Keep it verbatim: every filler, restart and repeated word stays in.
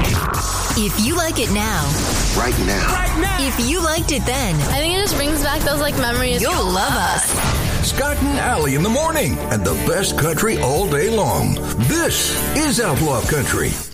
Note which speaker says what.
Speaker 1: If you like it now,
Speaker 2: Right now.
Speaker 3: Right now.
Speaker 1: if you liked it then,
Speaker 4: I think it just brings back those like memories.
Speaker 1: you'll love us.
Speaker 5: Scott and Allie in the morning and the best country all day long. This is Outlaw Country.